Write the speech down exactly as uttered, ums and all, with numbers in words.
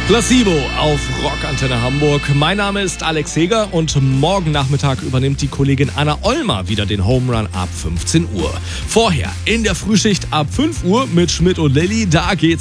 Placebo auf Rockantenne Hamburg. Mein Name ist Alex Heger und morgen Nachmittag übernimmt die Kollegin Anna Ollmer wieder den Home Run ab fünfzehn Uhr. Vorher in der Frühschicht ab fünf Uhr mit Schmidt und Lilly, da geht's